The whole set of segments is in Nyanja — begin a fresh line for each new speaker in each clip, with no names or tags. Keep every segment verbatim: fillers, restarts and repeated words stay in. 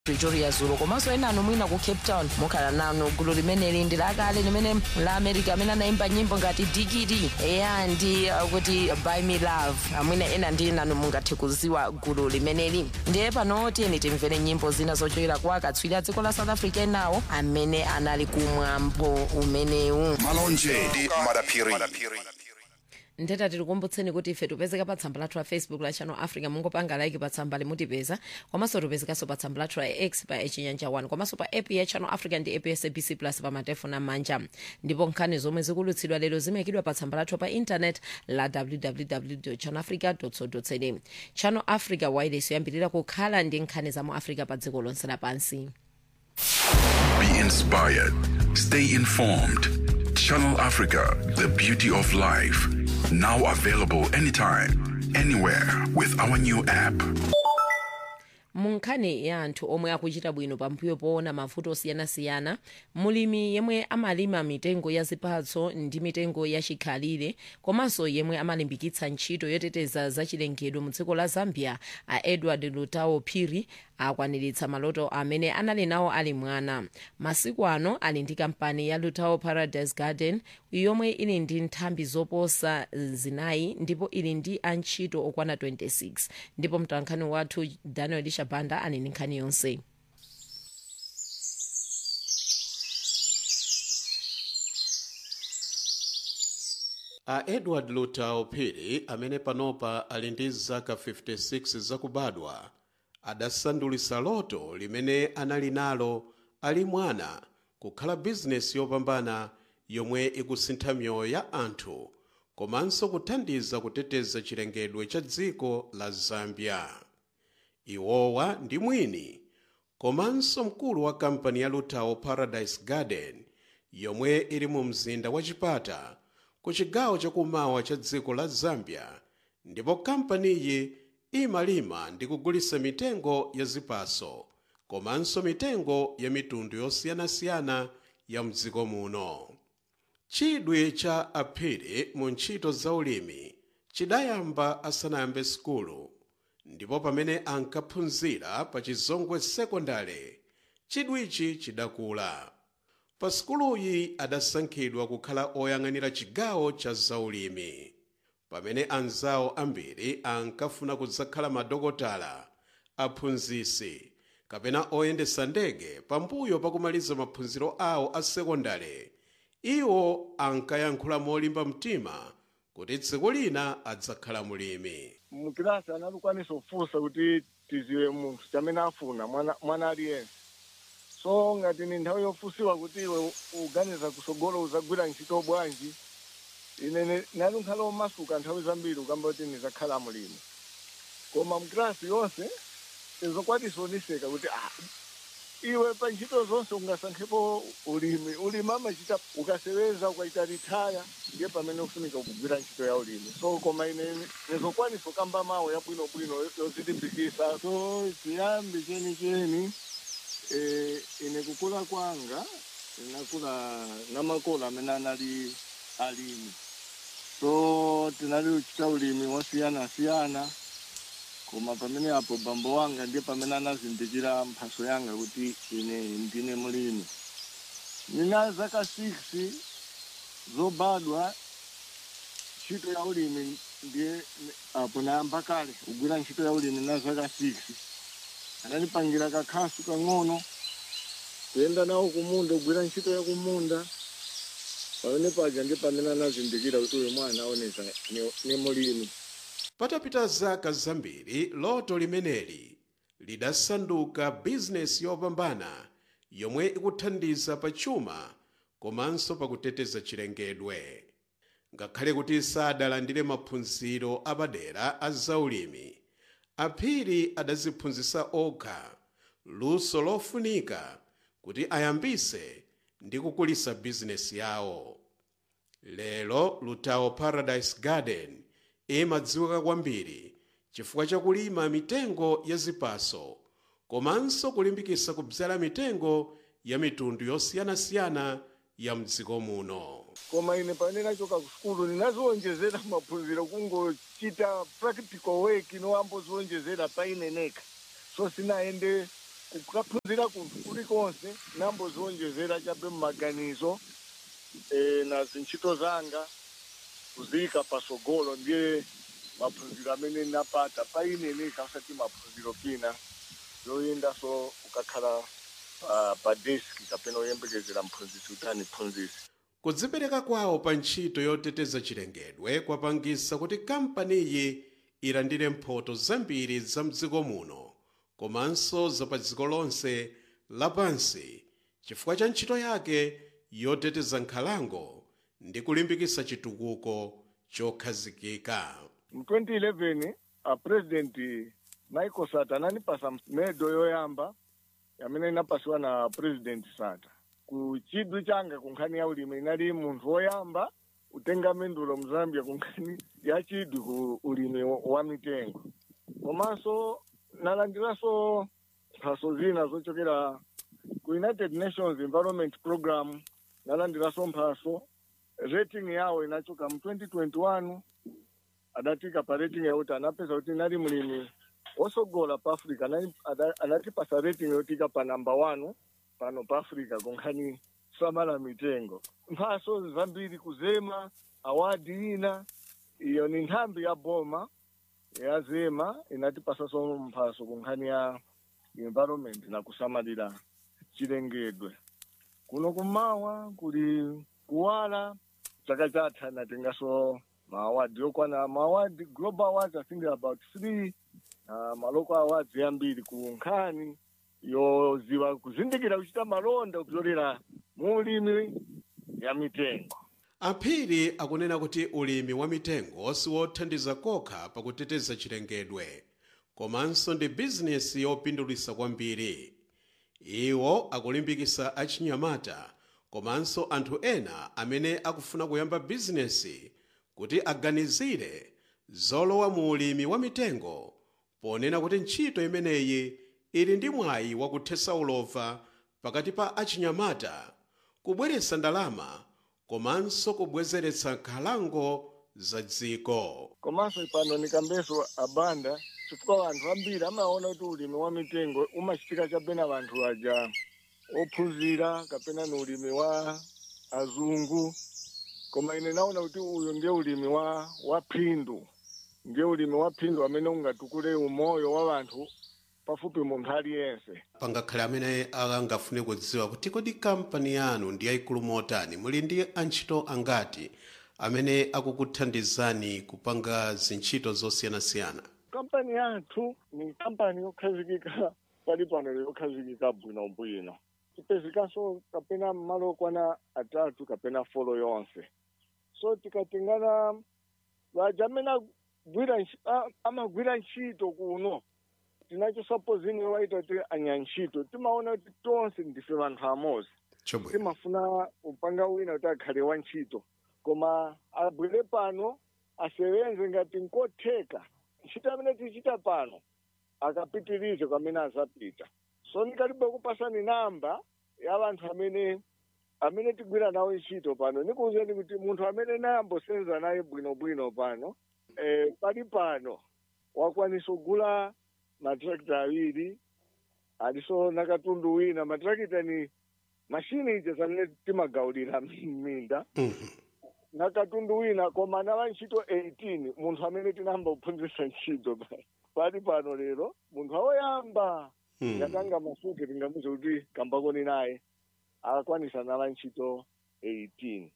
Pretoria Zulu komanso ena anu mwina ku Cape Town mukhala nanu gulu limene lindi lakale limene la America amene anaimba nyimbo ngati Digidi eya ndi uh, kuti Buy Me Love amwina ena ndi nanu mungathe kuziwa gulu limeneli. Ndiye pano tiyeni timvere nyimbo zina zochokera kwa akatswiri a dziko la South Africa nawo amene anali kumwambo umenewu.
Malonje ndi Madaphiri.
Ndeta tikukumbutseni kuti ife tupezeka pa tsamba lathu la Facebook la Channel Africa mungopanga like pa tsamba limutipeza komanso tupezekaso pa tsamba lathu la X pa Chinyanja one komanso pa app ya Channel Africa ndi app ya S A B C Plus pa matefoni amanja ndipo nkhani zomwe zikulutsidwa lero zimekidwa pa tsamba lathu pa internet la w w w dot channel africa dot co dot za. Channel Africa wireless yoyambirira kukhala ndi nkhani za mu Africa pa dziko lonse lapansi.
Be inspired. Stay informed. Channel Africa, the beauty of life. Now available anytime, anywhere with our new app.
Munkhani ya anthu omwe akuchita bwino pambuyo poona mavuto osiyanasiyana mulimi yemwe amalima mitengo ya zipatso ndi mitengo ya chikhalire komanso yemwe amalimbikitsa ntchito yoteteza zachilengedwe mu dziko la Zambia a Edward Lutao Phiri akwaniritsa maloto amene anali nawo ali mwana. Masiku ano ali ndi kampani ya Lutao Paradise Garden yomwe ili ndi nthambi zoposa zinayi ndipo ili ndi antchito okwana twenty-six ndipo mtolankhani wathu Daniel Shabanda ali ndi nkhani yonse.
A Edward Lutao Phiri amene panopa ali ndi zaka fifty-six zakubadwa adasandulitsa loto limene anali nalo ali mwana kukhala bizinesi yopambana yomwe ikusintha miyoyo ya anthu komanso kuthandiza kuteteza chilengedwe cha dziko la Zambia. Iwowa ndi mwini komanso mkulu wa kampani ya Lutao Paradise Garden yomwe ili mu mzinda wa Chipata ku chigawo chakumawa cha dziko la Zambia ndipo kampaniyi imalima ndi kugulitsa mitengo ya zipatso komanso mitengo ya mitundu yosiyanasiyana ya mdziko muno. Chidwi cha Aphiri mu ntchito za ulimi chidayamba asanayambe sukulu ndipo pamene ankaphunzira pa Chizongwe Sekondari chidwichi chidakula. Pa sukuluyi adasankhidwa kukhala oyang'anira chigawo cha zaulimi pamene anzawo ambiri ankafuna kudzakhala madokotala, aphunzitsi kapena oyendetsa ndege pambuyo pakumaliza maphunziro awo a sekondari. Iwo ankayankhula molimba mtima kuti tsiku lina adzakhala mulimi.
Mukilasi analukwanisa kufunsa kuti tiziwe munthu chamene afuna mwana, mwana aliyense. So ngati ni nthawi yofunsiwa kuti iwe uganiza kusogolo uzagwira ntchito bwanji, ine nali nkhala omasuka nthawi zambiri ukamba kuti nizakhala mulimi. Koma mukilasi yonse izokwatisa oniseka kuti ah, iwe pa ntchito zonse ungasankhepo ulimi. Ulimi amachita ukaseweza ukaita ritaya ndiye pamene ufunika kugwira ntchito ya ulimi. So koma ine nizokwanisa ukamba mawu yabwinobwino yozilimbikitsa. So chiyambi chenicheni eh, ine kukula kwanga inakula namakolo amene anali alimi. So tinali uchita ulimi wasiyana-siyana koma pamene apo bambo wanga ndiye pamene anazindikira mphaso yanga kuti ine ndine mulimi. Nina zaka six zobadwa ntchito ya ulimi ndiye apo nayamba kale kugwira ntchito ya ulimi na zaka six. Ananipangira kakhasu kang'ono kuyenda nawo kumunda kugwira ntchito ya kumunda. Pamene paja ndiye pamene anazindikira kuti uyu mwana aonesa ni mulimi.
Patapita zaka zambiri loto limeneli lidasanduka bizinesi yopambana yomwe ikuthandiza pa chuma komanso pakuteteza chilengedwe. Ngakhale kuti sadalandire maphunziro apadera a zaulimi, Aphiri adaziphunzitsa okha luso lofunika kuti ayambise ndi kukulitsa bizinesi yawo. Lero Lutao Paradise Garden imadziwika kwambiri chifukwa chakulima mitengo ya zipatso komanso kulimbikitsa kudzala mitengo ya mitundu yosiyanasiyana ya mdziko muno.
Koma ine pamene nachoka ku sukulu ninazionjezera maphunziro kungochita practical work ino amboziwonjezera pa ine neka. So sinaende kukaphunzira kunthu kulikonse nambo zonjezera chabe mmaganizo eh, na zintchito zanga kuzika pasogolo ndiye maphunziro amene napata painene kasati maphunziro kina yoyenda so ukakhala uh, pa desk kapena oyembekezera mphunzisi utani phunzisi.
Kudzipereka kwawo pa ntchito yoteteza chilengedwe kwapangisa kuti kampaniyi ilandire mphoto zambiri za mdziko muno komanso za pa dziko lonse lapansi chifukwa cha ntchito yake yoteteza nkhalango ndi kulimbikitsa chitukuko chokhazikika.
Mu twenty eleven a president Michael Sata ananipasa medo yoyamba yamene inapasiwa na president Sata ku chidwi changa kunkhani ya ulimi inali munthu woyamba utenga mendulo mzambia kunkhani ya chidwi ku ulimi wa mitengo. Komanso nalandiranso mphaso zina zochokera ku United Nations Environment Program, nalandiranso mphaso rating yawo inachoka mu twenty twenty-one adatika pa rating yauti anapeza kuti nali mulimi osogola pa Africa, anatipasa rating yotika pa number one pano pa Africa kunkhani samala mitengo. Mphaso zambiri kuzema awadi ina iyo ni nthambi ya boma ya zema inatipasa so mphaso kunkhani ya environment na kusamalira chilengedwe. Kuno kumawa kuli kuwala chaka chatha natengaso maawadi yokwana maawadi global awards I think about three uh, maloko awards yambiri ku nkhani yoziwa kuzindikira kuchita malonda kupyolera mu ulimi ya mitengo.
Aphiri akunena kuti ulimi wa mitengo siwothandiza kokha pakuteteza chilengedwe komanso ndi bizinesi yopindulitsa kwambiri. Iwo akulimbikitsa achinyamata komanso anthu ena amene akufuna kuyamba bizinesi kuti aganizire zolowa mu ulimi wa mitengo ponena kuti ntchito imeneyi ili ndi mwayi wakuthetsa ulova pakati pa achinyamata, kubweretsa ndalama komanso kubwezeretsa nkhalango za dziko.
Komanso pano nikambeso abanda chifukwa anthu ambiri amaona kuti ulimi wa mitengo umachitika chabena vanthu aja ophunzira kapena ni ulimi wa azungu, koma ine naona kuti uyo ndiye ulimi wa wa phindu, ndiye ulimi wa phindu amene ungatukule umoyo wa vanthu pafupi munthu aliyense.
Pangakhale amene angafune kudziwa kuti kodi kampani yanu ndi yayikulu motani, muli ndi antchito angati amene akukuthandizani kupanga zintchito zosiyanasiyana?
Kampani yathu ni kampani yokhazikika pali pano yokhazikika bwinobwino. Tipezikanso kapena malo kwana atatu kapena folo yonse. So tikatengana vajamena gwira amagwira ntchito kuno tinacho suppose ni waita ti anyantchito timaona kuti tonse ndife vanthu amozi timafuna upanga wina kuti akhale wa ntchito koma abwere pano asewenze ngati nkotheka ntchito amene tichita pano akapitirize kwamene azapita. So nikalibe kupasani namba ya vanthu amene amene tigwira nawo ntchito pano nikuwuzeni kuti munthu amene nayambosenza naye bwinobwino pano eh, pali pano wakwanisa kugula matrakita awiri aliso nakatundu wina. Matrakita ni mashini ije zamene timagaulira minda nakatundu wina koma nawa ntchito eighteen munthu amene tinayamba kuphunzitsa ntchito pali pano lero munthu awoyamba yakanga masuke tingamuze kuti kambakoni naye akakwanisa nawa ntchito eighteen.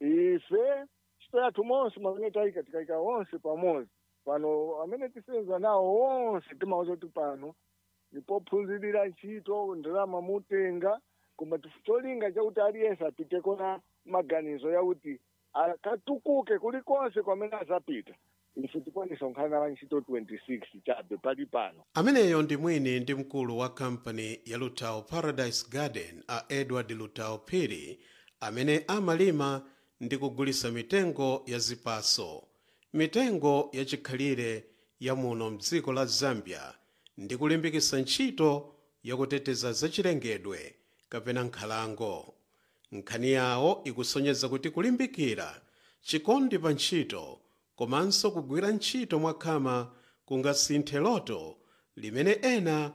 Ife ntchito yathu monse mamene tayika tikayika wonse pamodzi pano amene tisenza nawo wonse timawuza kuti pano nipophunzirira ntchito ndalama mutenga koma cholinga chakuti aliyense apiteko na maganizo yakuti akatukuke kulikonse kwamene azapita. Ife tikwanisa kukhala nawo ntchito twenty-six chabe pali pano.
Ameneyo ndi mwini ndi mkulu wa kampani ya Lutao Paradise Garden a Edward Lutao Phiri amene amalima ndi kugulitsa mitengo ya zipaso, mitengo ya chikhalire ya muno mdziko la Zambia ndi kulimbikitsa ntchito yakuteteza zachilengedwe kapena nkhalango. Nkhani yawo ikusonyeza kuti kulimbikira chikondi pa ntchito komanso kugwira ntchito mwakhama kungasinthe loto limene ena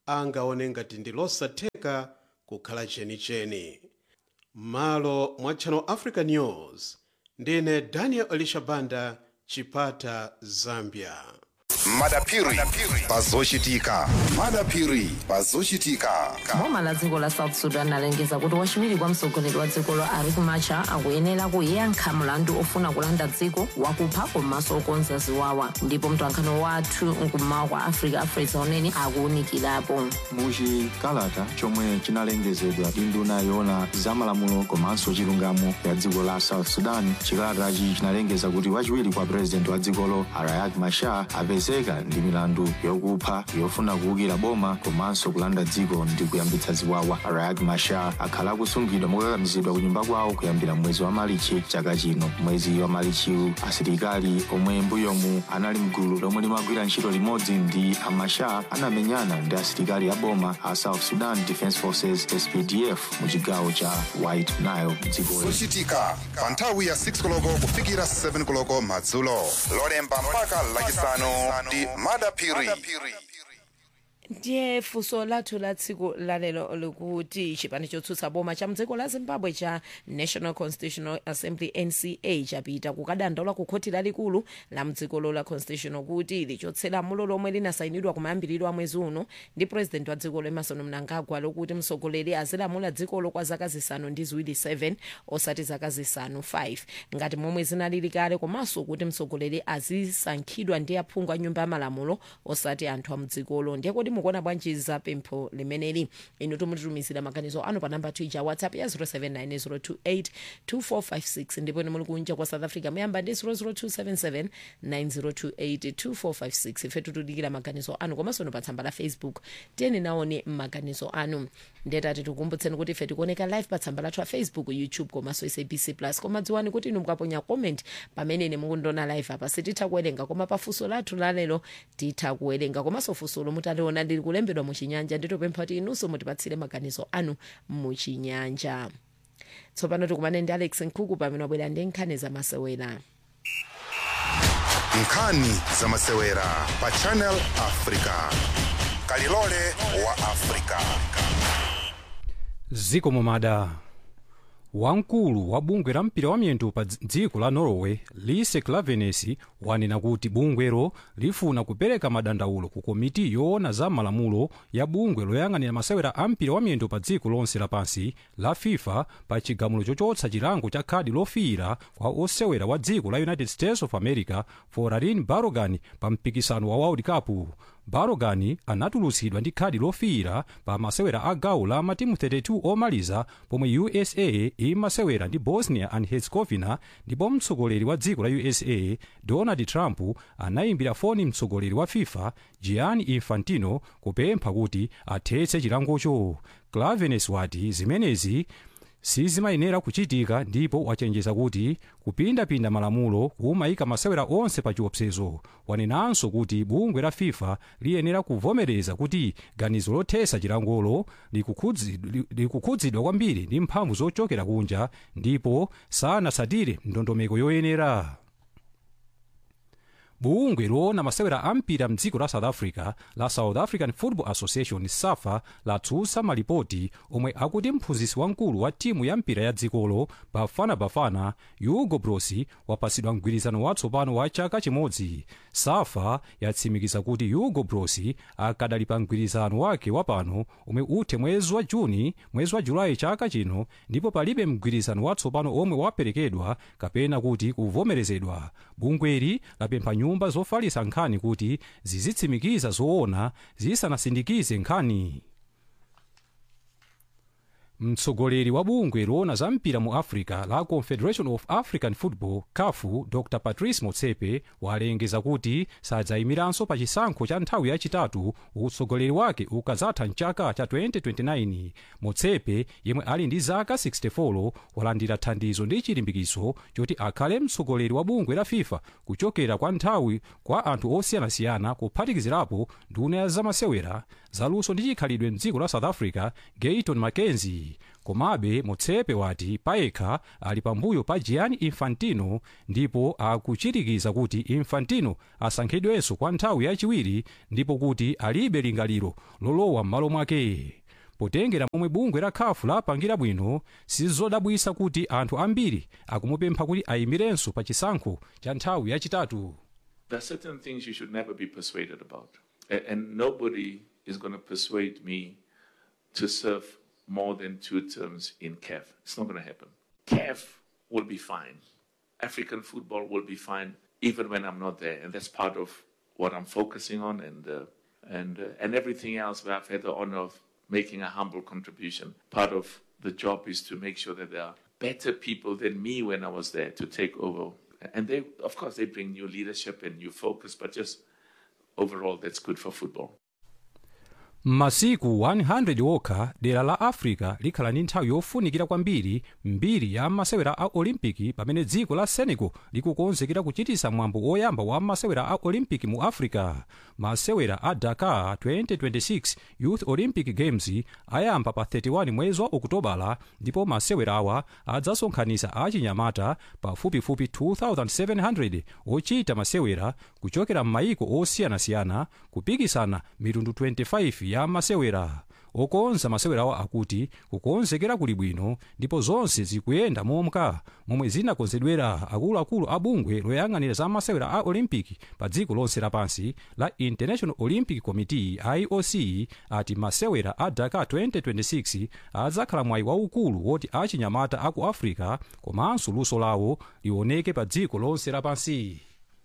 angaone ngati ndi losatheka kukhala chenicheni. Malo mwa Channel Africa News, ndine Daniel Elisha Banda, Chipata, Zambia.
Madapiri pazochitika. Madapiri pazochitika.
Boma la dziko la South Sudan alengeza kuti wachiwiri kwa mtsogoleri wa dzikolo Riek Machar akuyenera kuyankha mlandu ofuna kulanda dziko wakupha komanso okonza ziwawa, ndipo mtolankhani wathu mkummawa kwa Africa Afresa unene akuwunikirapo.
Muchikalata chomwe chinalengezedwa ndi nduna yoona zamalamulo komanso chilungamo ya dziko la South Sudan, chikalatachi chinalengeza kuti wachiwiri kwa president wa dzikolo Riek Machar apezeka ndi milandu yokupha, yofuna kuwukira boma komanso kulanda dziko ndi kuyambitsa ziwawa. Riek Machar akhala akusungidwa mokakamizidwa ku nyumba kwawo kuyambira mwezi wa Marichi chaka chino. Mwezi wa Marichiwu asilikali omwe mbuyomu anali mgulu lomwe limagwira ntchito limodzi ndi a Machar anamenyana ndi asilikali a boma a South Sudan Defense Forces S P D F mu chigawo cha White Nile dziko.
Zochitika pa nthawi ya six koloko kufikira seven koloko madzulo. Lolemba mpaka lachisanu ndi Madapiri.
ndiye funso lathu la tsiku lalero likuti chipani chotsutsa boma cha mdziko la Zimbabwe cha National Constitutional Assembly N C A chapita kukadandaula ku khoti lalikulu la mdziko la Constitutional kuti lichotsera lamulo lomwe linasayinidwa kumayambiriro a mwezi uno ndi president wa dziko Emmerson Mnangagwa lokuti mtsogoleri azilamula dzikolo kwa zaka zisanu ndi ziwiri seven osati zaka zisanu five ngati momwe zinalili kale, komanso kuti mtsogoleri azisankhidwa ndi aphungu a nyumba ya malamulo osati anthu a mdzikolo. Ndiye kuti mukuona bwanji za pempho limeneli? inu tumutumizira maganizo anu pa namba tija WhatsApp ya zero seven nine zero two eight two four five six, ndipo ine muli kunja kwa South Africa muyamba ndi zero zero two seven seven nine zero two eight two four five six. ife tutudikira maganizo anu komanso no pa tsamba la Facebook tiyeni naone maganizo anu. ndetati tikumbutseni kuti ife tikuoneka live pa tsamba lathu la Facebook, YouTube komanso S A B C Plus. koma dziwani kuti inu mukaponya comment pamene ine mukundona live apa sititha kuwerenga, koma pa funso lathu lalero titha kuwerenga, komanso funso lomutaliona lili kulembedwa muchinyanja, nditopempha kuti inunso mutipatsire maganizo anu muchinyanja. Tsopano tikumane ndi Alex Nkhuku pamene wabwera ndi nkhani za masewera.
Nkhani za masewera pa Channel Africa. Kalilole wa Africa.
Ziko momada. Wamkulu wa bungwe la mpira wa miyendo pa dziko la Norway, Lise Klaveness, wanena kuti bungwero lifuna kupereka madandaulo ku komiti yoona za malamulo ya bungwe loyang'anira masewera a mpira wa miyendo pa dziko lonse lapansi la FIFA pa chigamulo chochotsa chilango cha khadi lofiira kwa osewera wa dziko la United States of America Forarin Balogun pa mpikisano wa World Cup. Balogun anatulutsidwa ndi khadi lofiira pa masewera a gawo la matimu thirty-two omaliza pomwe U S A imasewera ndi Bosnia and Herzegovina, ndipo mtsogoleri wa dziko la U S A Donald Trump anayimbira foni mtsogoleri wa FIFA Gianni Infantino kupempha kuti athetse chilangocho. Klaveness wati zimenezi sizimayenera kuchitika, ndipo wachenjeza kuti kupindapinda malamulo kumayika masewera onse pa chiopsezo. Wanenanso kuti bungwe la FIFA liyenera kuvomereza kuti ganizo lothetsa chilangolo likukhudzidwa kwambiri ndi mphamvu zochokera kunja, ndipo sanatsatire ndondomeko yoyenera. Bungwe loona masewera a mpira mdziko la South Africa la South African Football Association SAFA latsutsa malipoti omwe akuti mphunzitsi wamkulu wa timu ya mpira ya dzikolo Bafana Bafana Hugo Broos wapasidwa mgwirizano watsopano wa chaka chimodzi. SAFA yatsimikiza kuti Hugo Broos akadali pa mgwirizano wake wapano omwe uthe mwezi wa Juni mwezi wa Julayi chaka chino, ndipo palibe mgwirizano watsopano omwe waperekedwa kapena kuti kuvomerezedwa. Bungweri lapempha nyumba zofalitsa nkhani kuti zizitsimikiza zoona zisanasindikize nkhani. Mtsogoleri wa bungwe loona za mpira mu Africa la Confederation of African Football C A F Doctor Patrice Motsepe walengeza kuti sadzayimiranso pa chisankho cha nthawi yachitatu utsogoleri wake ukazatha mchaka cha twenty twenty-nine. Motsepe yemwe ali ndi zaka sixty-four walandira thandizo ndi chilimbikitso choti akhale mtsogoleri wa bungwe la FIFA kuchokera kwa nthawi kwa anthu osiyanasiyana kuphatikizirapo nduna ya zamasewera zaluso ndi chikhalidwe mdziko la South Africa Gayton Mackenzie. komabe motsepe wati payekha ali pambuyo pa Gianni Infantino ndipo akuchirikiza kuti Infantino asankhidwenso kwa nthawi yachiwiri ndipo kuti alibe lingaliro lolowa m'malo mwake. Potengera momwe bungwe la khafu lapangira bwino, sizodabwisa kuti anthu ambiri akumupempha kuti ayimirenso pa chisankho cha nthawi yachitatu.
There are certain things you should never be persuaded about. And, and nobody is going to persuade me to serve more than two terms in C A F. It's not going to happen. C A F will be fine. African football will be fine even when I'm not there. And that's part of what I'm focusing on and, uh, and, uh, and everything else where I've had the honor of making a humble contribution. Part of the job is to make sure that there are better people than me when I was there to take over. And they, of course, they bring new leadership and new focus, but just overall, that's good for football.
Masiku one hundred okha dera la Africa likhala ndi nthawi yofunikira kwambiri mbiri ya masewera a Olimpiki pamene dziko la Senegal likukonzekera kuchitisa mwambo woyamba wa masewera a Olimpiki mu Africa. Masewera a Dakar twenty twenty-six Youth Olympic Games ayamba pa thirty-one mwezi wa Okutobala ndipo masewera awa adzasonkhanisa achinyamata pafupifupi two thousand seven hundred ochita masewera kuchokera m'mayiko osiyanasiyana kupikisana mitundu twenty-five ya masewera. Okonza masewera awa akuti kukonzekera kuli bwino ndipo zonse zikuyenda momka momwe zinakonzedwera. Akuluakulu a bungwe loyang'anira za masewera a Olimpiki pa dziko lonse lapansi la International Olympic Committee I O C ati masewera a Dakar twenty twenty-six adzakhala mwayi waukulu woti achinyamata aku Africa komanso luso lawo lioneke pa dziko lonse lapansi.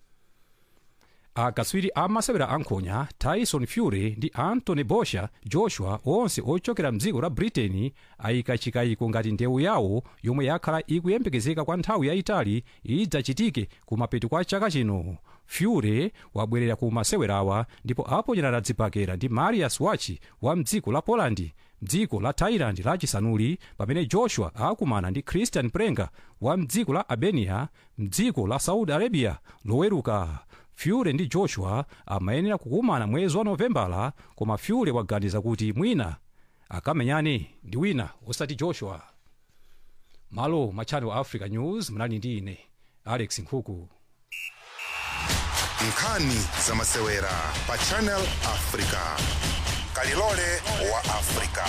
Akatswiri a masewera ankhonya Tyson Fury ndi Anthony Bosha Joshua onse ochokera mdziko la Britain ayika chikayiko ngati ndewu yawo yomwe yakhala ikuyembekezeka kwa nthawi yayitali idzachitike kumapeto kwa chaka chino. Fury wabwerera ku masewerawa ndipo aponyerana dzipakera ndi Mariusz Wachowski wa mdziko la Poland, mdziko la Thailand lachisanuli, pamene Joshua akumana ndi Christian Prenga wa mdziko la Albania, mdziko la Saudi Arabia loweruka. Fury ndi Joshua amayenera kukumana mwezi wa Novembala, koma Fury waganiza kuti mwina akamenyane ndi wina osati Joshua. Malo ma Channel Africa News, mnali ndi ine Alex Nkhuku.
Nkhani za masewera pa Channel Africa. Kalilole wa Africa.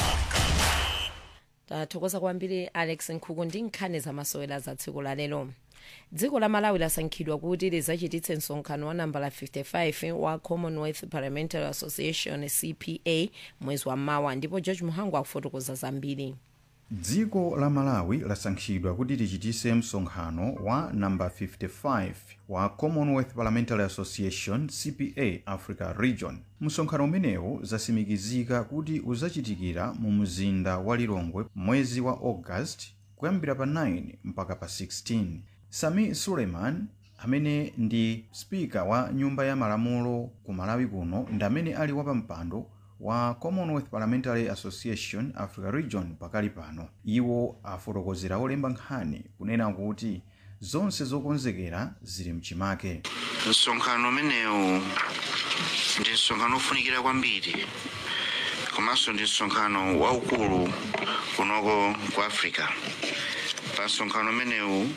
Tathokoza kwambiri Alex Nkhuku ndi nkhani za masewera za tsiku la lero. Dziko la Malawi lasankhidwa kuti lidzachititse msonkhano wa nambala fifty-five wa Commonwealth Parliamentary Association C P A mwezi wa Mawa, ndipo George Muhangu akufotokoza zambiri.
Dziko la Malawi lasankhidwa kuti lichititse msonkhano wa namba fifty-five wa Commonwealth Parliamentary Association C P A Africa Region. Msonkhano umenewu zasimikizika kuti uzachitikira mu mzinda wa Lilongwe mwezi wa August kuyambira pa nine mpaka pa sixteen. Sami Suleiman amene ndi speaker wa nyumba ya malamulo ku Malawi kuno ndi amene ali wapampando wa Commonwealth Parliamentary Association Africa Region pakali pano. Iwo afotokozera olemba nkhani kunena kuti zonse zokonzekera zili mchimake.
Msonkhano umenewu ndi msonkhano ofunikira kwambiri komanso ndi msonkhano waukulu kunoko ku Africa. Pa msonkhano umenewu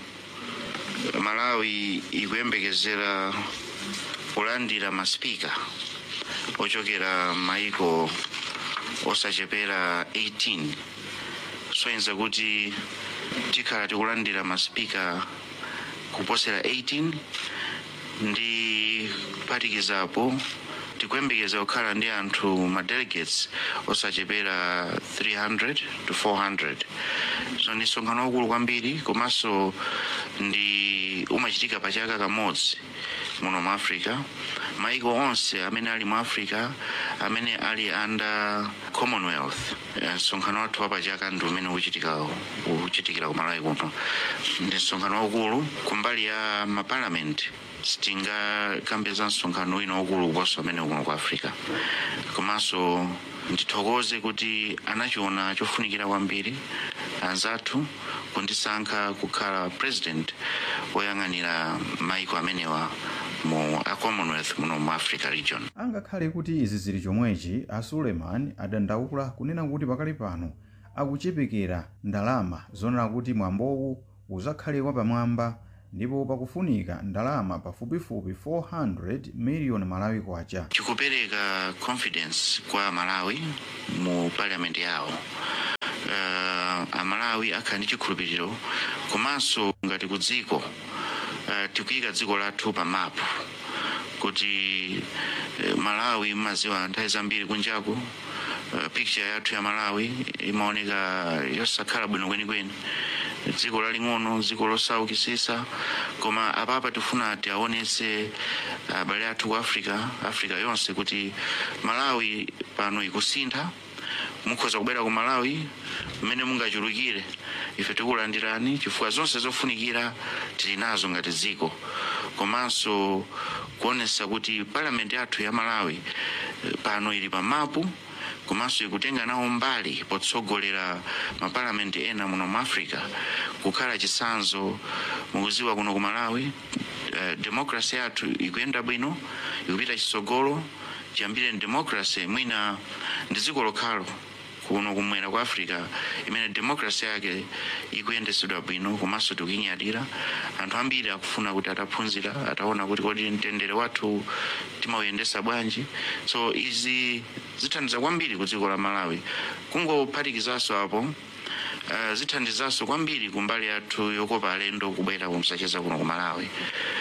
Malawi ikuyembekezera kulandira maspika ochokera maiko osachepera eighteen. Soyenza kuti tikhala tikulandira maspika kuposera eighteen ndi patikizapo tikuyembekeza kukhala ndi anthu ma delegates osachepera three hundred to four hundred. So ni msonkhano waukulu kwambiri komanso ndi umachitika pa chaka kamodzi muno mu Africa. Maiko onse amene ali mu Africa amene ali under Commonwealth, msonkhano wathu wa pa chaka ndi umene uchitika uchitikira ku Malawi kuno. Ndi msonkhano waukulu kumbali ya ma parliament sitingakambe za msonkhano wina waukulu kuposa amene kuno ku Africa. Komanso ndithokoze kuti anachiona chofunikira kwambiri anzathu kundisankha kukhala president woyang'anira maiko amenewa mu a Commonwealth muno mu Africa region.
Angakhale kuti izi zili chomwechi, a Suleiman adandaula kunena kuti pakali pano akuchepekera ndalama zonena kuti mwambowu uzakhale wapamwamba ndipo pakufunika ndalama pafupifupi four hundred million Malawi kwacha.
Chikupereka confidence kwa Malawi mu parliament yawo. Uh, Amalawi akhala ndi chikhulupiriro komanso ngati ku dziko uh, tikuyika dziko lathu pa mapu kuti uh, Malawi maziwa nthawi zambiri kunjaku uh, picture yathu ya Malawi imaoneka yosakhala bwino kwenikweni. Dziko laling'ono, dziko losaukisisa, koma apapa tifuna tiaonese abale uh, athu ku Africa, Africa yonse kuti Malawi pano ikusintha. Mukhoza kubwera ku Malawi mmene mungachulukire ife tikulandirani chifukwa zonse zofunikira tili nazo ngati dziko, komanso kuonesa kuti parliament yathu ya Malawi pano ili pa mapu komanso ikutenga nawo mbali potsogolera mapalamenti ena muno mu Africa kukhala chisanzo. Mukuziwa kuno ku Malawi uh, democracy yathu ikuyenda bwino, ikupita chitsogolo. Chiyambire democracy mwina ndi dziko lokhalo kuno kumwera kwa Africa imene democracy yake ikuyendesedwa bwino komanso tikuinyadira. Anthu ambiri akufuna kuti ataphunzira ataona kuti kodi mtendere wathu timauyendesa bwanji. So izi zithandiza kwambiri ku dziko la Malawi. Kungophatikizaso apo uh, zithandizaso kwambiri kumbali yathu yokopa alendo kubwera kumsacheza kuno ku Malawi.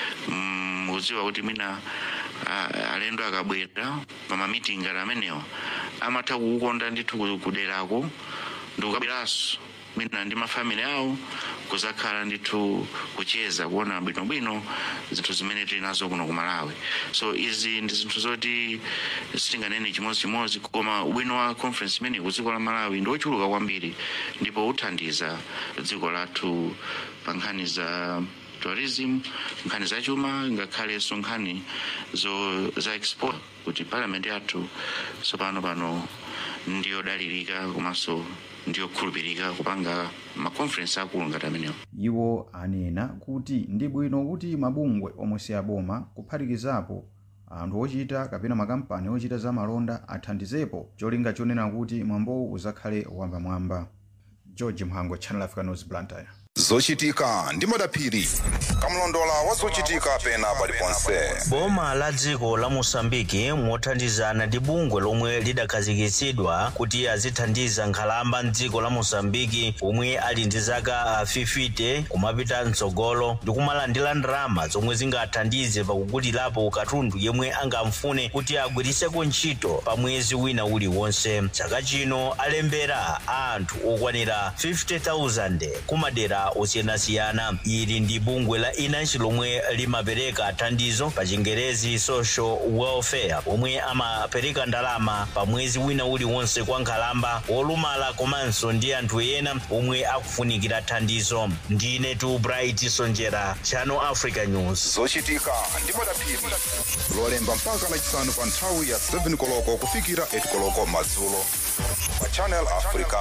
Mukuziwa kuti mwina uh, alendo akabwera pa mamiting ngati amenewa amatha kukonda ndithu kuderako ndikukabweraso mwina ndi mafamily awo kuzakhala ndithu kucheza kuona bwinobwino zinthu zimene tili nazo kuno ku Malawi. So izi ndi zinthu zoti sitinganene chimodzimodzi, koma ubwino wa conference imene ku dziko la Malawi ndi ochuluka kwambiri ndipo uthandiza dziko lathu pa nkhani za tourism, nkhani za chuma, ngakhale nkhani zo za export, kuti parliament yathu sopano pano ndiyo dalirika komanso ndiyo khulupirika kupanga ma conference akulu ngati amenewo.
Iwo anena kuti ndi bwino kuti mabungwe omwe si aboma kuphatikizapo anthu ochita kapena makampani ochita za malonda athandizepo cholinga chonena kuti mwambowu uzakhale wambamwamba. George Mhango, Channel Africa News, Blantyre.
Zochitika ndi Madaphiri, kamlondola wa zochitika pena paliponse.
Boma la dziko la Mosambiki mothandizana ndi bungwe lomwe lidakhazikitsidwa kuti azithandiza nkhalamba mdziko la Mosambiki omwe ali ndi zaka fifty kumapita mtsogolo ndi kumalandira ndalama zomwe zingathandize pakugulirapo katundu yemwe angamfune kuti agwiriseko ntchito pa mwezi wina uliwonse. Chaka chino alembera anthu okwanira fifty thousand kumadera osiyanasiyana. Ili ndi bungwe la inansi lomwe limapereka thandizo pa Chingerezi social welfare, omwe amapereka ndalama pa mwezi wina uliwonse kwa nkhalamba olumala komanso ndi anthu ena omwe akufunikira thandizo. Ndine tu Bright Sonjera, Channel Africa News.
Zochitika ndi Madaphiri, lolemba mpaka lachisanu pa nthawi ya seven koloko kufikira eight koloko madzulo pa Channel Africa.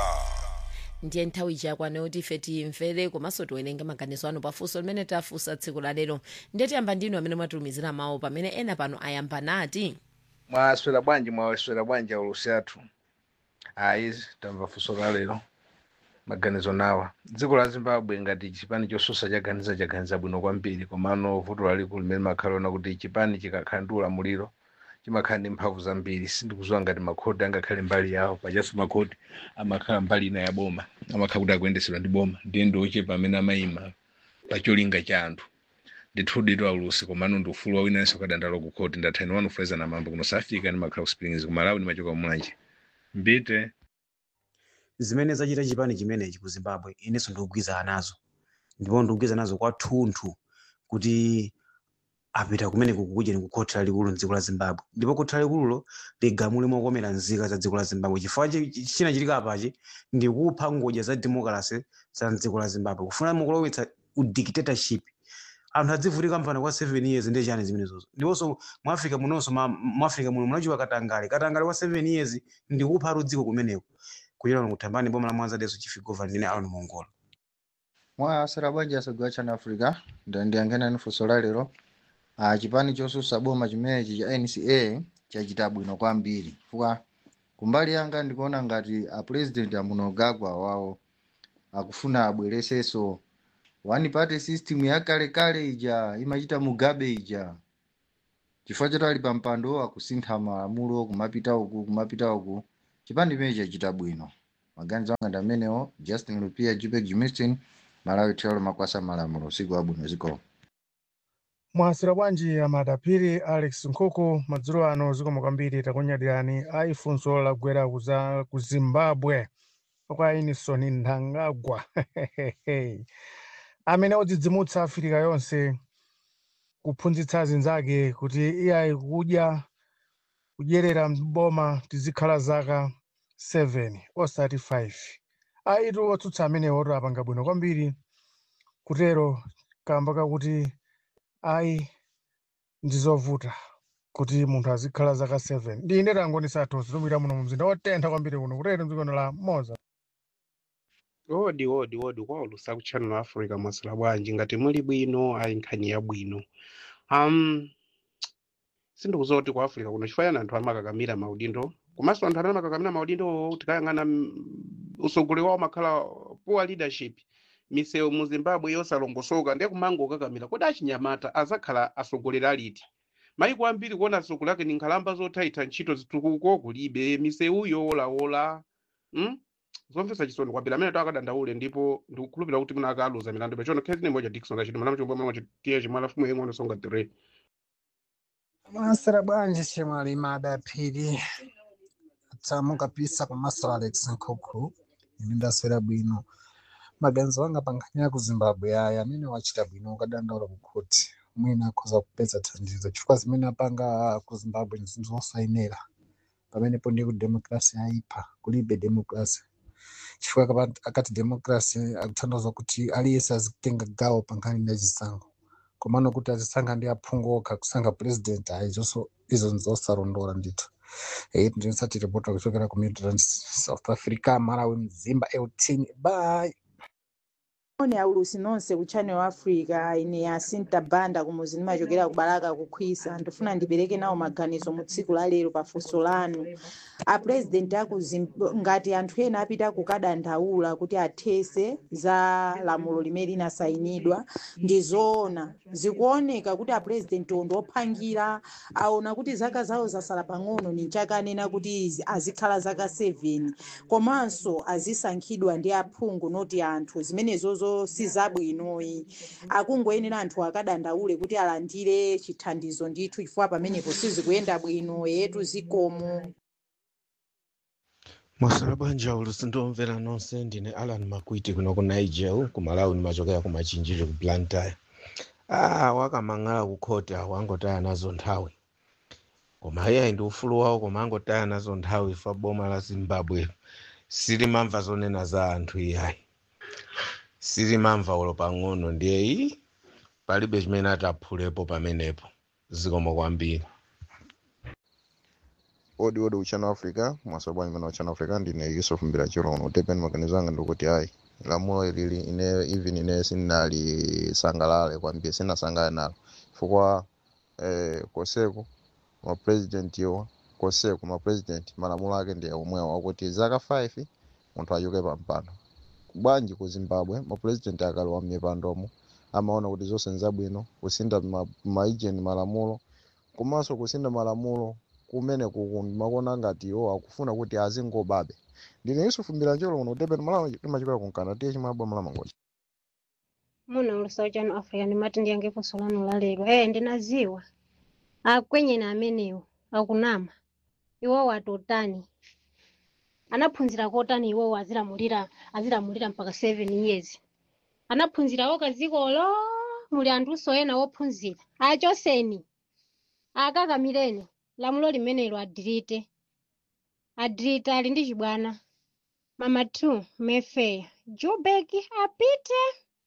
Ndiye nthawi chakwana kuti ife timvere komanso tiwerenge maganizo anu pafunso limene tafunsa tsiku la lero. Ndiye tiyamba ndinu amene mwatumizira mawu pamene ena pano ayamba nati
mwaswera bwanji mwaswera bwanji aulusi athu. Ayi tamva funso la lero maganizo nawa. Dziko la Zimbabwe ngati chipani chosusa chaganiza chaganiza bwino kwambiri, komano vuto lalikulu limene makhalona kuti chipani chikakhandula muliro chimakhala ndi mphamvu zambiri. Sindikudziwa ngati makhoti angakhale mbali yawo, pachaso makhoti amakhala mbali ina ya boma, amakhala kuti akuyendesedwa ndi boma, ndiye ndi ochepa amene amayima pa cholinga cha anthu. Ndithu ditu aulusi komano ndi ufulu wawinanso kadandalo ku khoti. Ndathani wanu Fraser na mambo kuno South Africa ndi makhala ku Springs ku Malawi ndi machoka kumwanje mbite
zimene zachita chipani chimenechi ku Zimbabwe. Inenso ndikugwiza nazo ndipo ndikugwiza nazo kwathunthu kuti apita kumene kukudya ni kukhoti lalikulu mdziko la Zimbabwe, ndipo khoti lalikululo ligamule mokomera nzika za dziko la Zimbabwe. Chifukwa china chilika apachi ndi kupha ngodya za democracy za dziko la Zimbabwe, kufuna mukulowetsa udictatorship. Anthu adzivutika mpano kwa seven years ndi chani zimenezozo. Ndiponso mu Africa munonso mu Africa muno munachiwa katangale katangale kwa seven years ndi kupha rudziko kumeneko. Kuyira ngutambani boma la Mwanza deso chief governor ne Aaron Mongola.
Mwa asera bwanji asogwa Channel Africa ndi angena ni funso la lero. Ah, chipani chosusa boma chimenechi cha N C A chachita bwino kwambiri. Fuka kumbali yanga ndikuona ngati a president a Mnangagwa wawo akufuna abwereseso one party system ya kale kale ija imachita Mugabe ija, chifukwa choti ali pampando akusintha malamulo kumapita uku kumapita uku, chipandi meja chachita bwino. Maganizo anga ndi amenewo. Justin Lupia, Jupek Jimistin, Malawi Tiolo Makwasa Malamulo. Siku wabwino ziko.
Mwasira bwanji amadapiri Alex Nkoko madzulo ano zikomo kwambiri takunyadirani aifunso lagwera kuza ku Zimbabwe kwa Inison Mnangagwa amene odzidzimutsa Afrika yonse kuphunzitsa zinzake kuti iyayi kudya kudyerera mboma tizikhala zaka seven osati five. Aitu otsutsa amenewo oti apanga bwino kwambiri kutero kamba kakuti ayi ndizovuta kuti munthu azikhala zaka seven. Ndine tangonisa tonse tumira muno mumzinda otentha kwambiri kuno kutero mdziko la Moza.
Odi odi odi kwa ulusa ku Channel Africa mwasira bwanji ngati muli bwino ayi nkhani ya bwino. Um sindikuzoti ku Africa kuno chifayana anthu amakakamira maudindo komanso anthu amakakamira maudindo tikayang'ana usogolero wawo makhala poor leadership. Misewu mu Zimbabwe yosalongosoka ndiye kumango kakamira kodi achinyamata azakhala asogolera liti. Maiko ambiri kuona soko lake ni nkhalamba zotaita ntchito zitukuko kulibe misewu yowolawola. Hmm? Zomvesa chisoni kwambiri amene takadandaule ndipo ndikukhulupirira kuti muna akaluza milandu bechono kezi moja Dickson achiti mana mchombo mwa chitie chimala fumu yengono songa three.
Mwasira bwanji chimali madapiri tamu kabisa kwa Master Alex Nkoko ndasera bwino. Maganizo anga panganya ku Zimbabwe aya amene wachita bwino ukadandaula ku court mwina akhoza kupeza thandizo chifukwa zimene apanga ku Zimbabwe ndizosainera pamene po ndi ku democracy aipa kulibe democracy chifukwa akati democracy akutanthauza kuti aliyense azitenga gawo pangani ndi chisankho komano kuti azisankha ndi aphungu okha kusankha president ayizo izo nzosalondola ndithu. Hey, ndinsati report kuchokera ku Midrand South Africa Malawi Mzimba eighteen. Bye.
One aulusi nonse ku Channel Africa ine asinta banda kumuzi nimachokera kubalaka kukhwisa ndifuna ndibereke nawo maganizo mu tsiku la lero pafunso lanu. A president aku ngati anthu ena apita kukadandaula kuti athese za lamulo limene linasayinidwa ndizoona zikuoneka kuti a president ondo ophangira aona kuti zaka zawo zasala pang'ono ni chaka nena kuti azikhala zaka seven komanso azisankhidwa ndi aphungu noti anthu zimenezo sizabwinoyi akungoyenera anthu akadandaule kuti alandire chithandizo ndithu chifukwa pamenepo sizikuyenda bwino yetu zikomo.
Mwasira bwanja ulusi ndomvera nonse ndine Alan Makwiti kuno ku Niger ku Malawi nimachokera ku Machinjiro ku Blantyre. Ah wakamangala ku court wangotaya nazo nthawi. Koma iye ndi ufulu wawo koma angotaya nazo nthawi fa boma la Zimbabwe. Sili mamva zonena za anthu iyayi. Sili mamva ulo pang'ono ndiye iyi palibe chimene ataphulepo pamenepo zikomo kwambiri.
Odi odi uchano Africa mwasobwa nyimana uchano Africa ndine Yusuf Mbirachiro uno tepen maganizo anga ndokuti ayi lamulo ilili ine even ine sinali sangalale kwambiri sina sangala nalo chifukwa eh koseko ma president yo koseko ma president malamulo ake ndiye omwewa akuti zaka five munthu achoke pampando. Bwanji ku Zimbabwe ma president akalowa mmipandomo amaona kuti zonse nzabwino kusinda maijeni malamulo komanso kusinda malamulo kumene kumakona ngati yo akufuna kuti azingobabe. Ndine Yusuf Mbirachiro uno tepen Malawi timachokera kunkana tiye chimabwa mala mangoja.
Muna ulusa Channel Africa ndimati ndiyange funso lanu la lero. Eh ndinaziwa akwenye na amenewo akunama iwo watotani anaphunzira kotani iwo azilamulira azilamulira mpaka seven years. Anaphunzira oka zikolo muli anthu soyena wophunzira achoseni akakamireni lamulo limenelo adirite adirite ali ndi chibwana mama two Mayfair Joburg apite.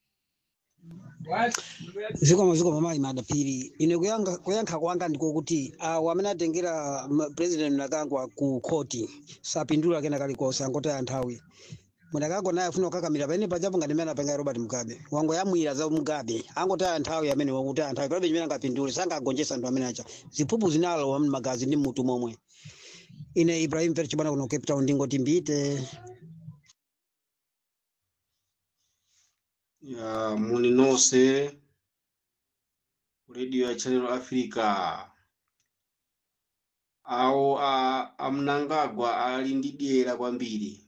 Zikomo zikomo mali madapiri ine kuyanga kuyankha kwanga ndiko kuti awo amene atengera president Mnangagwa ku court sapindula kena kalikose angotaya nthawi. Mnangagwa naye afuna kukakamira pamene pajapo ngati mene apenga Robert Mugabe wango yamwira za Mugabe angotaya nthawi amene wakutaya nthawi palibe chimene angapindule sangagonjesa anthu amene acha ziphuphu zinalo wa magazi ndi mutu momwe. ine Ibrahim Verchibana kuno Cape Town ndingoti mbite.
Ya muni nonse radio ya Channel Africa awo a amnangagwa ali ndi dyera kwambiri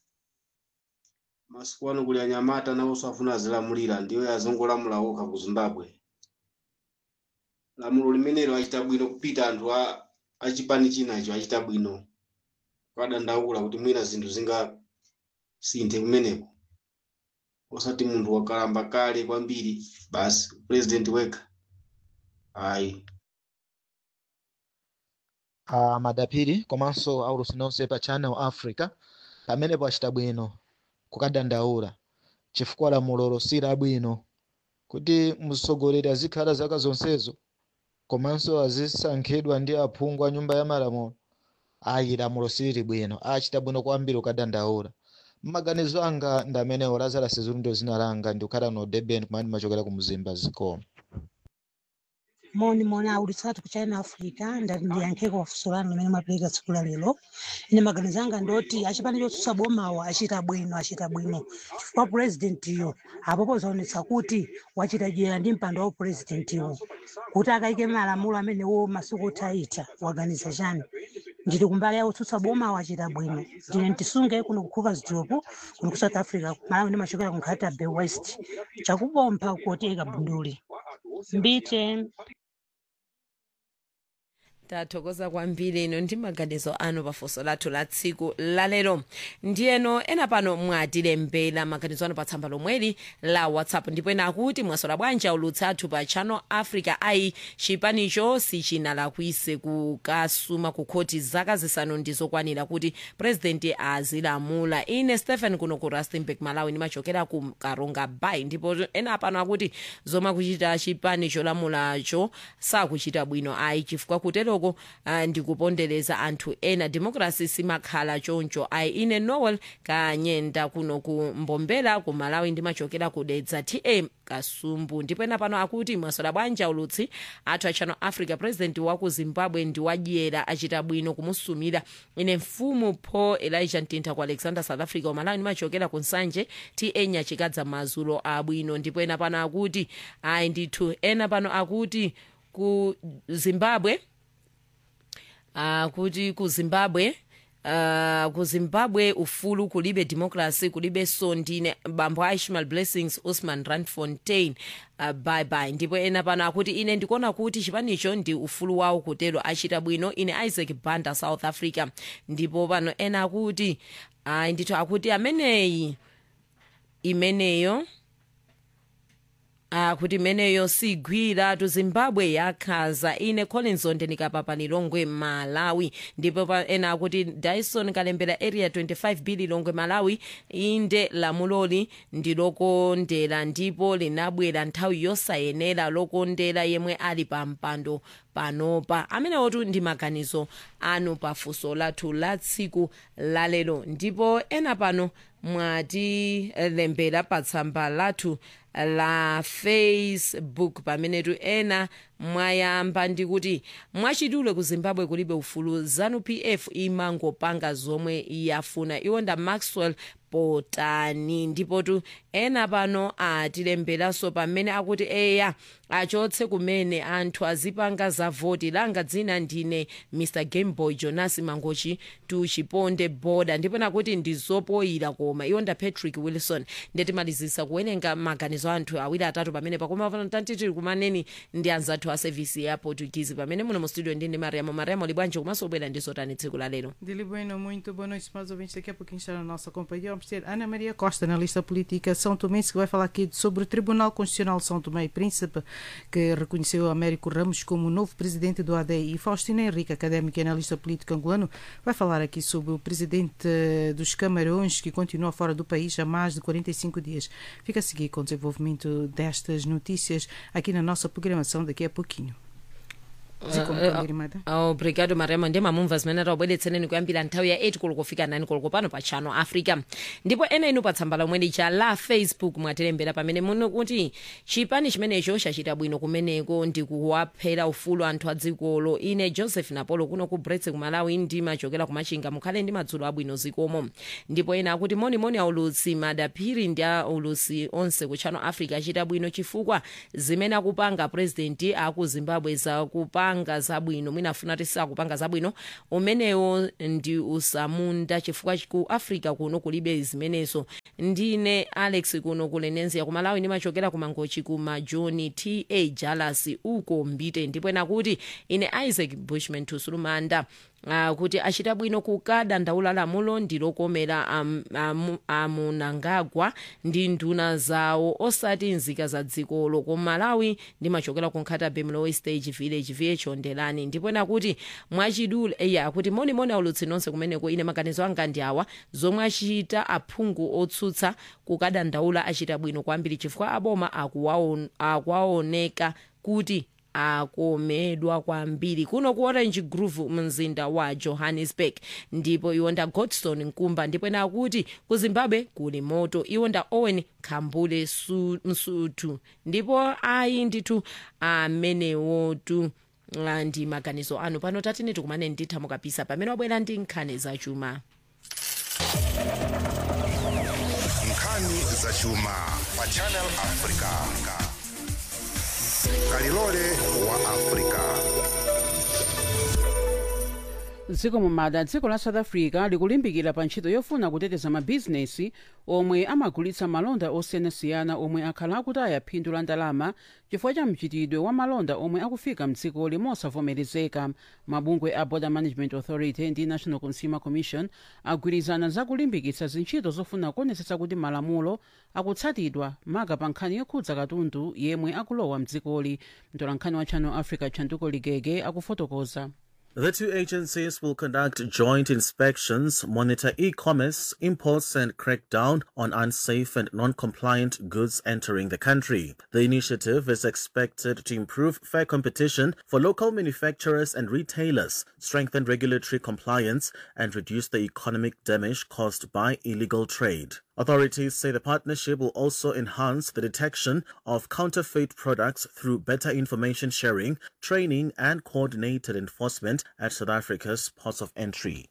masiku ano kuli anyamata nawonso afuna azilamulira ndiyo yazongolamula okha ku Zimbabwe. Lamulo limenelo achita bwino kupita anthu a achipani chinacho achita bwino kwadandaula kuti mwina zinthu zinga sinthe kumeneko osati munthu wakalamba kale kwambiri basi president weka ayi.
Uh, madapiri komanso aulusi nonse pa Channel Africa pamenepo achita bwino kukadandaula chifukwa lamulo losira bwino kuti mtsogoleri azikhala zaka zonsezo komanso azisankhidwa ndi aphungu a nyumba ya malamulo. Ayi lamulo sili bwino achita bwino kwambiri kukadandaula. Maganizo anga ndi amenewo. Lazarus Zulu zina langa ndikukhala no Durban kumene machokera ku Mzimba zikoma.
Moni moni aulitsatu ku Channel Africa ndati ndiyankheko wafusolano limene mapeleka tsiku la lero. Ine maganizo anga ndoti achipani chotsutsa bomawo achita bwino achita bwino chifukwa president iyo apopo zaonetsa kuti wachita dyera ndi mpando wa president iyo kuti akaike malamulo amenewo masiku othaitha waganiza chani. Ndili kumbali ya otsutsa bomawo achita bwino. Ndine ntisunge kuno kukhupa zidyopo kuno ku South Africa malawi ndi machokera ku Nkhata Bay West chakupompha kuoteka bunduli mbite.
Tathokoza kwambiri ino ndi maganizo anu pafunso lathu la tsiku lalero. Ndiyeno ena pano mwatilembera maganizo anu pa tsamba lomweli la WhatsApp ndipo ena akuti mwasola bwanji aulutsi athu pa Channel Africa ayi chipanicho sichinalakwise kukasuma ku khoti zaka zisanu ndizokwanira kuti president azilamula. Ine Stephen kuno ku Rustenburg Malawi ndimachokera ku Karonga Bay ndipo ena pano akuti zoma kuchita chipani cholamulacho sakuchita bwino ayi chifukwa kutero Uh, ndikupondereza anthu ena democracy simakhala choncho ayi. Ine Noel Kanyenda kuno ku Mbombela ku Malawi ndimachokera kudedza T A Kasumbu ndipo ena pano akuti mwasola bwanji aulutsi athu a Channel Africa president wa ku Zimbabwe ndi wadyera achita bwino kumusumira. Ine mfumu Paul Elijah Ntinta ku Alexander South Africa ku Malawi ndimachokera ku Nsanje T A Nyachikadza mazulo abwino ndipo ena pano akuti ayi ndithu ena pano akuti ku Zimbabwe Uh, kuti ku Zimbabwe uh, ku Zimbabwe ufulu kulibe democracy kulibe so. Ndine bambo Ishmael Blessings Usman Randfontein uh, bye bye ndipo ena pano akuti ine ndikuona kuti chipanicho ndi ufulu wawo kutero achita bwino. Ine Isaac Banda South Africa ndipo pano ena akuti uh, ndithu akuti ameneyi imeneyo Ah, kuti meneyo sigwira tu Zimbabwe yakhaza. Ine Collins Ondenikapapa Lilongwe Malawi ndipo ena akuti Dyson Kalembera area twenty-five B Lilongwe Malawi inde lamuloli ndilokondera ndipo linabwera nthawi yosayenera lokondera yemwe ali pa mpando panopa. Amenewo tu ndi maganizo anu pafunso lathu la tsiku lalero ndipo ena pano mwatilembera pa tsamba lathu la Facebook pamene tu ena mwayamba ndikuti mwachidule ku Zimbabwe kulibe ufulu. Zanu P F imangopanga zomwe yafuna. Iwonda Maxwell Potani ndipo tu ena pano atilemberanso pamene akuti eya achotse kumene anthu azipanga za voti. Langa dzina ndine Mister Gameboy Jonas Mangochi tu Chiponde Border ndipo nakuti ndizopoyira koma. Iwonda Patrick Wilson ndetimalizisa kuwerenga maganizo anthu awiri atatu pamene pakoma pano tantitiri kumaneni ndi anzathu a service ya Portuguese pamene muno mu studio ndine Mariamo. Mariamo libwanje kumaso bwera ndizotani tsiku la lero.
Dili bueno, muito boa noite, mais ouvintes. Daqui a pouquinho está na nossa companhia. Vamos ter Ana Maria Costa, analista política São Tomé, que vai falar aqui sobre o Tribunal Constitucional de São Tomé e Príncipe, que reconheceu Américo Ramos como novo presidente do A D I. E Faustina Henrique, académica e analista político angolano, vai falar aqui sobre o presidente dos Camarões, que continua fora do país há mais de quarenta e cinco dias. Fica a seguir com o desenvolvimento destas notícias aqui na nossa programação daqui a pouquinho.
obrigado mariamo ndi mamumva zimene taubweretseneni kuyambira nthawi ya eight koloko kufika nine koloko pano pa channel africa. Ndipo ena inu pa tsamba lomwe licha la facebook mwatilembera pamene muno kuti chipani chimenecho chachita bwino kumeneko ndi kuwaphera ufulu anthu a dzikolo. Ine Joseph Napolo kuno ku Brits ku Malawi ndimachokera ku Machinga, mukhale ndi madzulo abwino zikomo. Ndipo ena akuti monimoni aulutsi madaphiri ndi aulutsi onse ku channel africa achita bwino chifukwa zimene akupanga president aku Zimbabwe za kupanga zabwino mwinafuna tisa kupanga zabwino umenewo ndi usamunda chifukwa ku Africa kuno kulibe zimenezo. Ndine Alex kuno kulenenzia ku Malawi ndimachokera ku Mangochi ku Majoni T A Jalasi uko Mbite. Ndipo ena kuti ine Isaac Bushman Tusulumanda Uh, kuti achita bwino kukada ndaula lamulo ndilokomera am, am, amunangagwa ndi nduna zawo osati nzika za dzikolo ku Malawi ndimachokera ku Nkhatabe Mlowe Stage Village V H Ondelani. Ndipo ena kuti mwachidule eya kuti moni moni aulutsi nonse kumeneko. Ine maganizo anga ndi awa zomwe achita aphungu otsutsa kukada ndaula achita bwino kwambiri chifukwa aboma akuwaoneka kuti akomedwa kwambiri kuno ku Orange Grove mzinda wa Johannesburg. Ndipo iwonda Godstone Nkumba. Ndipo ena kuti ku Zimbabwe kuli moto. Iwonda Owen Khambule Msutu. Ndipo ayi ndithu amenewotu ndi maganizo anu pano tatine tikumane nditha mukapisa pamene wabwera ndi nkhani zachuma.
Nkhani zachuma pa Channel Africa. Kalilole wa Africa.
dziko mumada dziko la South Africa likulimbikira pa ntchito yofuna kuteteza mabizinesi omwe amagulitsa malonda osiyanasiyana omwe akhala akutaya phindu la ndalama chifukwa cha mchitidwe wa malonda omwe akufika mdziko limosavomerezeka. Mabungwe a Border Management Authority ndi National Consumer Commission agwirizana za kulimbikitsa zintchito zofuna kuonetsetsa kuti malamulo akutsatidwa maka pa nkhani yokhudza katundu yemwe akulowa mdzikoli. Mtolankhani wa Channel Africa Chanduko Ligege akufotokoza.
The two agencies will conduct joint inspections, monitor e-commerce, imports, and crack down on unsafe and non-compliant goods entering the country. The initiative is expected to improve fair competition for local manufacturers and retailers, strengthen regulatory compliance, and reduce the economic damage caused by illegal trade. Authorities say the partnership will also enhance the detection of counterfeit products through better information sharing, training, and coordinated enforcement at South Africa's ports of entry.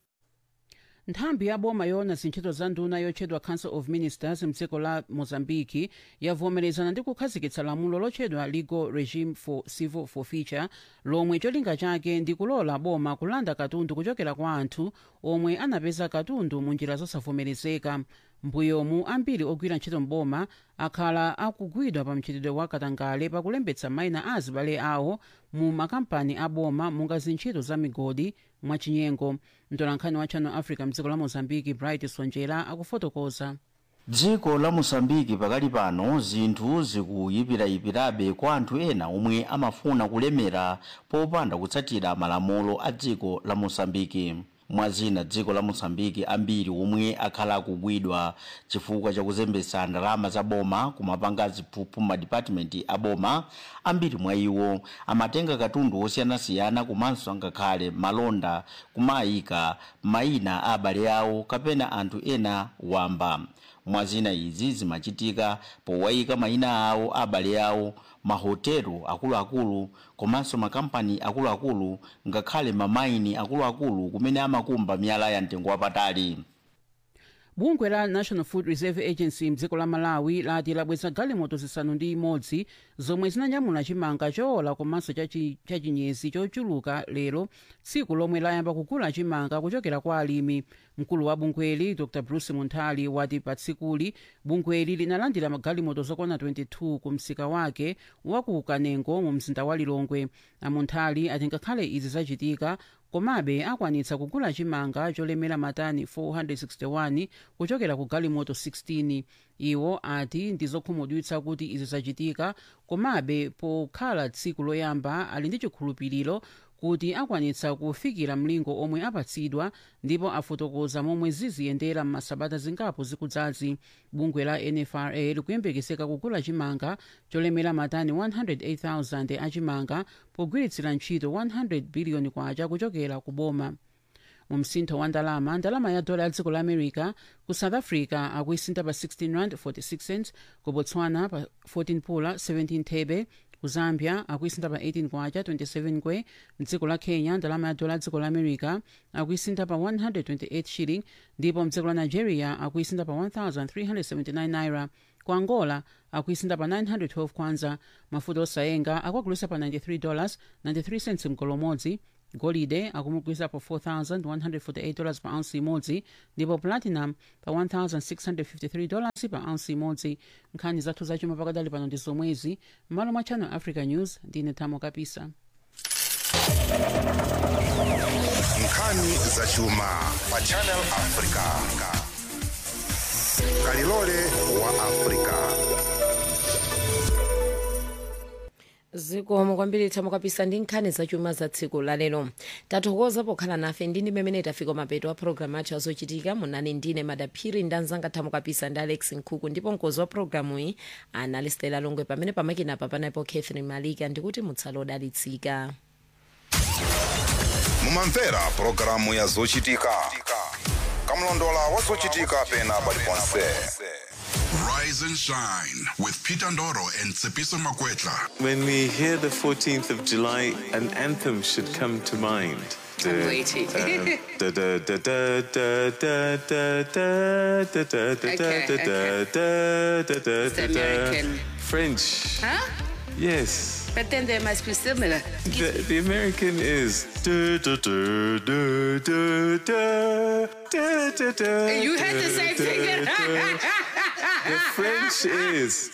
nthambi ya boma yona zintchito za nduna yotchedwa Council of Ministers mdziko la Mozambique yavomerezana ndi kukhazikitsa lamulo lotchedwa Legal Regime for Civil Forfeiture lomwe cholinga chake ndi kulola boma kulanda katundu kuchokera kwa anthu omwe anapeza katundu mu njira zosavomerezeka. Mbuyomu ambiri ogwira ntchito mboma akhala akugwidwa pa mchitidwe wa katangale pakulembetsa mayina a azibale awo mu makampani a boma monga zintchito za migodi mwachinyengo. Mtolankhani wa Channel Africa mdziko la Mozambique Bright Sonjera akufotokoza.
dziko la Mozambique pakali pano zinthu zikuyipirayipirabe kwa anthu ena omwe amafuna kulemera popanda kutsatira malamulo a dziko la Mozambique. Mwazina dziko la Mozambique ambiri omwe akhala akugwidwa chifukwa cha kuzembetsa ndalama za boma kumapanga ziphuphu ma department a boma. Ambiri mwa iwo amatenga katundu osiyanasiyana komanso angakhale malonda kumayika mayina a abale awo kapena anthu ena wamba. Mwazina izi zimachitika powayika mayina awo abale awo mahotelo akuluakulu komanso makampani akuluakulu ngakhale mamaini akuluakulu kumene amakumba miyala ya mtengo wapatali.
Bungwe la National Food Reserve Agency mdziko la Malawi lati labweza galimoto zisanu ndi imodzi zomwe zinanyamula chimanga choola komanso cha chinyezi chochuluka lero tsiku lomwe layamba kugula chimanga kuchokera kwa alimi. Mkulu wa bungweli Doctor Bruce Muntali wati pa tsikuli bungweli linalandira magalimoto zokwana twenty-two ku msika wake wa ku Kanengo mu mzinda wa Lilongwe. Amuntali ati ngakhale izi zachitika komabe akwanitsa kugula chimanga cholemera matani four hundred sixty-one kuchokera ku galimoto sixteen. Iwo ati ndizokhumudwitsa kuti izi zachitika komabe pokhala tsiku loyamba ali ndi chikhulupiriro kuti akwanitsa kufikira mlingo omwe apatsidwa ndipo afotokoza momwe ziziyendera m'masabata zingapo zikudzazi. bungwe la N F R A likuyembekezeka kugula chimanga cholemera matani one hundred eight thousand achimanga pogwiritsira ntchito one hundred billion kwacha kuchokera ku boma. mu msintho wa ndalama ndalama ya dola ya dziko la america ku south africa akuisintha pa sixteen rand forty-six cents, ku botswana pa fourteen pula seventeen thebe, ku zambia akuisintha pa eighteen kwacha twenty-seven kwe. mdziko la kenya ndalama ya dola ya dziko la america akuisintha pa one hundred twenty-eight shilling, ndipo mdziko la nigeria akuisintha pa one thousand three hundred seventy-nine naira. ku angola akuisintha pa nine hundred twelve kwanza. mafuta osayenga akuagulisa pa ninety-three dollars ninety-three cents mgolo umodzi. golide akumugulisa pa four thousand one hundred forty-eight dollars pa ounce imodzi, ndipo platinum pa one thousand six hundred fifty-three dollars pa ounce imodzi. nkhani zathu zachuma pakadali pano ndi zomwezi. m'malo mwa Channel Africa News ndine Thamo Kapisa.
nkhani zachuma pa Channel Africa. kalilole wa Africa.
zikomo kwambiri Thamo Kapisa ndi nkhani zachuma za tsiku lalero. tathokoza pokhala nafe ndi ndi mmene tafika mapeto a programu athu azochitika. munani ndine Madaphiri ndi anzanga Thamo Kapisa ndi Alex Nkhuku, ndipo mkozi wa programu iyi anali Stella Longwe, pamene pamakina apa panapo Catherine Malika. ndikuti mutsale odalitsika.
mumamvera programu ya zochitika kamlondola wa zochitika pena paliponse.
Rise and shine with Peter Ndoro and Tsepiso Makwetla.
When we hear the fourteenth of July, an anthem should come to mind.
I'm waiting.
Okay,
It's American.
French.
Huh?
Yes.
But then they must be similar.
The, the American is. You
had the same thing.
The French is.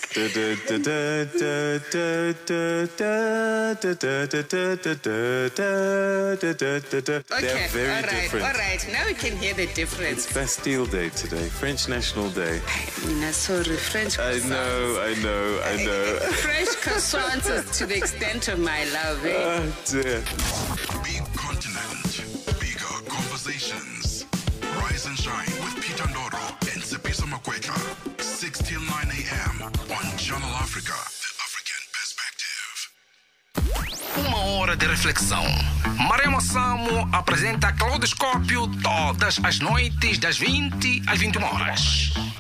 Okay,
They're very
all right,
different.
all right. Now we can hear the difference.
It's Bastille Day today, French National Day.
Mina, sorry, French
I
croissants.
know, I know, I know.
French croissants is to the extent of my love. Eh?
Oh dear.
Big continent, bigger conversations. Rise and shine with Peter Ndoro and Tsepiso Makwetla. six till nine a.m. on Channel Africa, the African perspective.
Uma hora de reflexão. Maremo Samo apresenta Claudoscópio todas as noites das vinte às vinte e uma horas.